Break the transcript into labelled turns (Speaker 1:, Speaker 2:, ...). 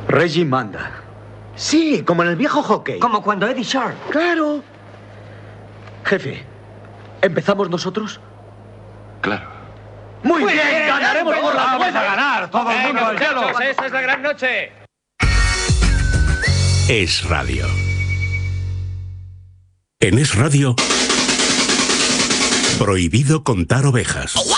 Speaker 1: Reggie manda.
Speaker 2: Sí, como en el viejo hockey.
Speaker 3: Como cuando Eddie Sharp.
Speaker 2: Claro.
Speaker 1: Jefe, ¿empezamos nosotros?
Speaker 4: Claro.
Speaker 1: ¡Muy bien! ¡Ganaremos por la
Speaker 5: ¡Vamos a ganar! ¡Todo el mundo al cielo!
Speaker 6: ¡Esa es la gran noche!
Speaker 7: Es Radio. En Es Radio, prohibido contar ovejas.